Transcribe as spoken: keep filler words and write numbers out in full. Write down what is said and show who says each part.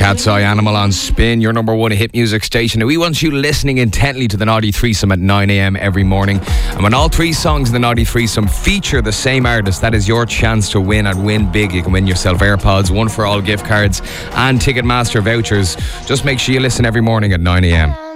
Speaker 1: Cat's Eye Animal on Spin, your number one hit music station. We want you listening intently to the Naughty Threesome at nine a.m. every morning. And when all three songs in the Naughty Threesome feature the same artist, that is your chance to win and win big. You can win yourself AirPods, One for All gift cards and Ticketmaster vouchers. Just make sure you listen every morning at nine a.m.